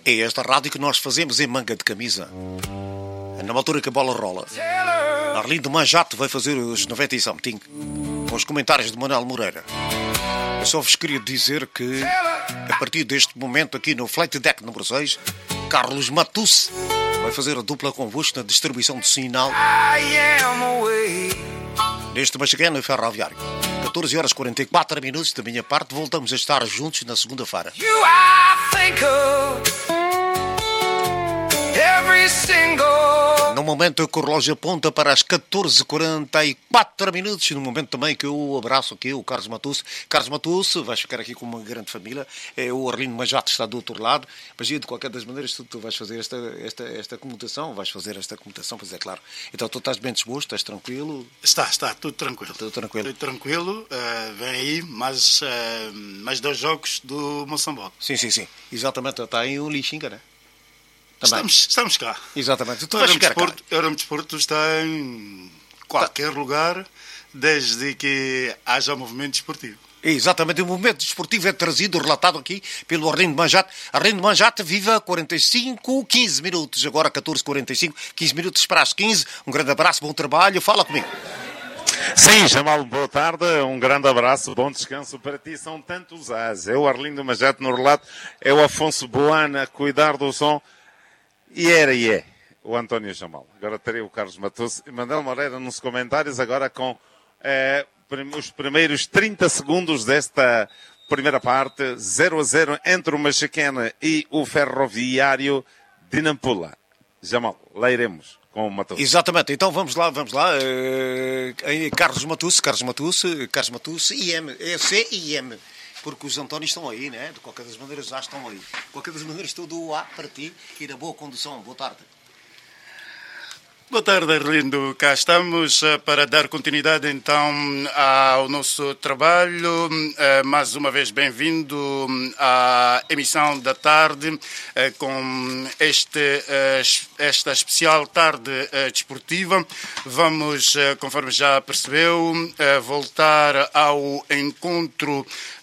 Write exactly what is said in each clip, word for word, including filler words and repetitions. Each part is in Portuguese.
É esta rádio que nós fazemos em manga de camisa. Na altura que a bola rola. Arlindo Manjato vai fazer os noventa e something com os comentários de Manuel Moreira. Eu só vos queria dizer que a partir deste momento aqui no Flight Deck número seis, Carlos Matusse vai fazer a dupla convosco na distribuição do sinal neste Machacano Ferroviário. catorze horas e quarenta e quatro minutos da minha parte, voltamos a estar juntos na segunda-feira. No momento que o relógio aponta para as catorze e quarenta e quatro minutos, no momento também que eu abraço aqui o Carlos Matusse. Carlos Matusse, vais ficar aqui com uma grande família. É, o Arlindo Manjato está do outro lado. Mas de qualquer das maneiras, tu, tu vais fazer esta, esta, esta comutação, vais fazer esta comutação, pois é claro. Então tu estás bem disposto, estás tranquilo? Está, está, tudo tranquilo. Tudo tranquilo. Tudo tranquilo. Uh, vem aí mais, uh, mais dois jogos do Moçambique. Sim, sim, sim. Exatamente, está aí o Lixinga, né? Estamos, estamos cá. Exatamente. O Euromdesporto, Desporto está em qualquer tá. lugar, desde que haja movimento desportivo. Exatamente, o movimento desportivo é trazido, relatado aqui pelo Arlindo Manjato. Arlindo Manjato, viva quarenta e cinco, quinze minutos, agora catorze e quarenta e cinco, quinze minutos para as quinze. Um grande abraço, bom trabalho, fala comigo. Sim, Jamal, boa tarde, um grande abraço, bom descanso para ti. São tantos as. É o Arlindo Manjato no relato, é o Afonso Boana a cuidar do som. E era e é o António Jamal. Agora terei o Carlos Matusse e Manuel Moreira nos comentários, agora com eh, os primeiros trinta segundos desta primeira parte. zero a zero entre o Machacana e o Ferroviário de Nampula. Jamal, lá iremos com o Matusse. Exatamente, então vamos lá, vamos lá. Uh, Carlos Matusse, Carlos Matusse, Carlos Matusse, I M, é C I M. Porque os Antónios estão aí, né? De qualquer das maneiras já estão aí. De qualquer das maneiras, tudo A para ti e da boa condução. Boa tarde. Boa tarde, Arlindo. Cá estamos para dar continuidade então ao nosso trabalho. Mais uma vez, bem-vindo à emissão da tarde com este, esta especial tarde desportiva. Vamos, conforme já percebeu, voltar ao encontro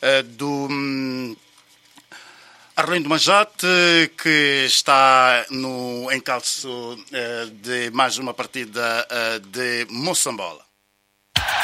do Arlindo Manjato, que está no encalço uh, de mais uma partida uh, de Moçambola.